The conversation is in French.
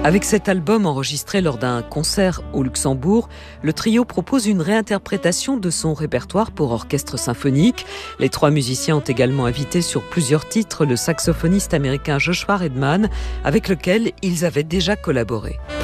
Avec cet album enregistré lors d'un concert au Luxembourg, le trio propose une réinterprétation de son répertoire pour orchestre symphonique. Les trois musiciens ont également invité sur plusieurs titres le saxophoniste américain Joshua Redman, avec lequel ils avaient déjà collaboré.